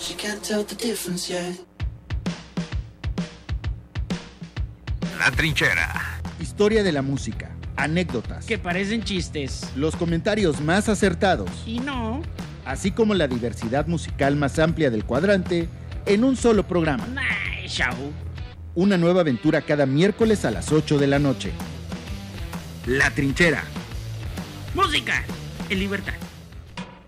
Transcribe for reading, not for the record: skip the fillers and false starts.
She can't tell the difference yet. La Trinchera. Historia de la música, anécdotas, Que parecen chistes. los comentarios más acertados, Y no. así como la diversidad musical más amplia del cuadrante, en un solo programa. Nah, show. Una nueva aventura cada miércoles a las 8 de la noche. La Trinchera. Música en libertad.